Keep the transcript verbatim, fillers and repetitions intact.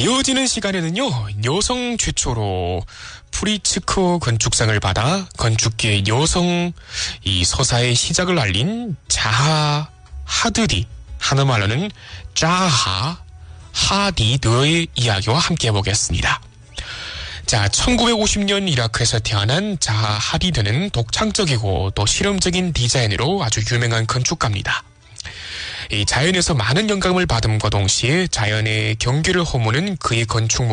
이어지는 시간에는요, 여성 최초로 프리츠커 건축상을 받아 건축계의 여성 이 서사의 시작을 알린 자하 하드디, 하나말로는 자하 하디드의 이야기와 함께 해보겠습니다. 자, 천구백오십 년 이라크에서 태어난 자하 하디드는 독창적이고 또 실험적인 디자인으로 아주 유명한 건축가입니다. 이 자연에서 많은 영감을 받음과 동시에 자연의 경계를 허무는 그의 건축